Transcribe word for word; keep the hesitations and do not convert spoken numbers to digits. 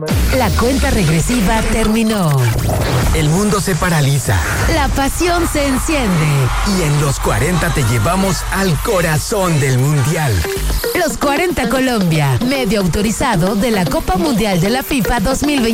La cuenta regresiva terminó. El mundo se paraliza. La pasión se enciende. Y en los cuarenta te llevamos al corazón del mundial. Los cuarenta Colombia, medio autorizado de la Copa Mundial de la FIFA dos mil veinte.